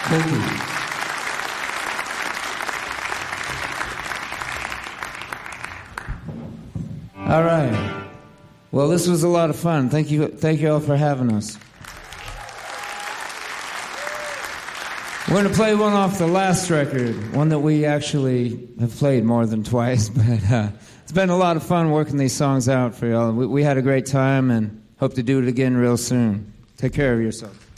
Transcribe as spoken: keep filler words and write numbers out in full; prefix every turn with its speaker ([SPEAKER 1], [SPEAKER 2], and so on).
[SPEAKER 1] Thank you. All right. Well, this was a lot of fun. Thank you, thank you all for having us. We're going to play one off the last record, one that we actually have played more than twice, but uh, it's been a lot of fun working these songs out for y'all. We, we had a great time and hope to do it again real soon. Take care of yourself.